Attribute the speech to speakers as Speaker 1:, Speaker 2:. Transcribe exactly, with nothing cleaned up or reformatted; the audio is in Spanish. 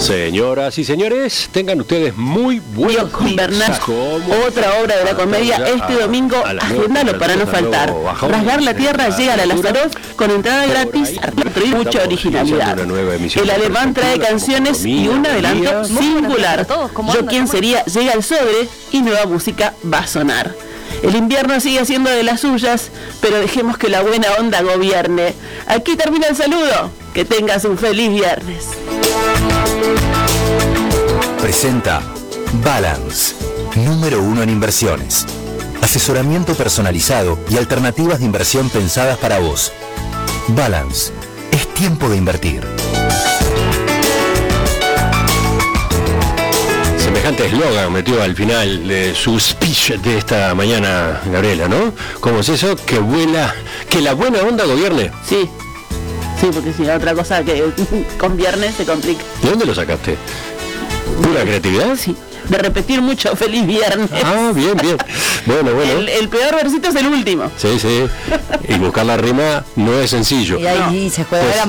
Speaker 1: Señoras y señores, tengan ustedes muy buenos
Speaker 2: con Bernal, otra obra de la comedia este domingo, agendalo para no faltar. Rasgar la tierra llega a la Lázaro con entrada gratis, mucha originalidad. El alemán trae canciones y un adelanto singular. Yo quién sería llega al sobre y nueva música va a sonar. El invierno sigue haciendo de las suyas, pero dejemos que la buena onda gobierne. Aquí termina el saludo. Que tengas un feliz viernes.
Speaker 3: Presenta Balance, número uno en inversiones. Asesoramiento personalizado y alternativas de inversión pensadas para vos. Balance, es tiempo de invertir.
Speaker 1: Semejante eslogan metió al final de su speech de esta mañana, Gabriela, ¿no? ¿Cómo es eso? Que vuela, que la buena onda gobierne.
Speaker 2: Sí, sí, porque si la otra cosa que con viernes se complica.
Speaker 1: ¿De dónde lo sacaste? ¿Pura creatividad?
Speaker 2: Sí, de repetir mucho feliz viernes.
Speaker 1: Ah, bien, bien. Bueno, bueno.
Speaker 2: El, el peor versito es el último.
Speaker 1: Sí, sí. Y buscar la rima no es sencillo.
Speaker 4: Y ahí
Speaker 1: no.
Speaker 4: se juega
Speaker 1: pues,